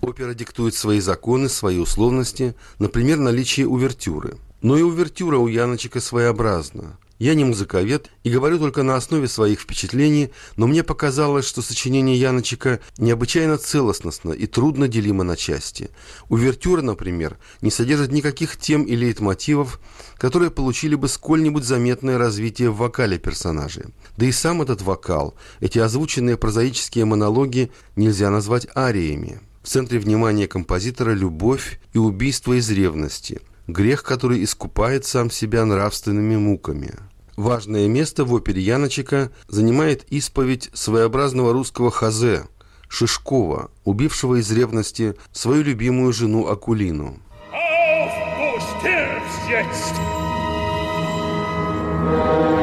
Опера диктует свои законы, свои условности, например, наличие увертюры. Но и увертюра у Яночека своеобразна. Я не музыковед и говорю только на основе своих впечатлений, но мне показалось, что сочинение Яночека необычайно целостностно и трудно делимо на части. Увертюра, например, не содержит никаких тем и лейтмотивов, которые получили бы сколь-нибудь заметное развитие в вокале персонажей. Да и сам этот вокал, эти озвученные прозаические монологи нельзя назвать ариями. В центре внимания композитора любовь и убийство из ревности, грех, который искупает сам себя нравственными муками. Важное место в опере Яночека занимает исповедь своеобразного русского хазе Шишкова, убившего из ревности свою любимую жену Акулину. Auf, du stirbst jetzt!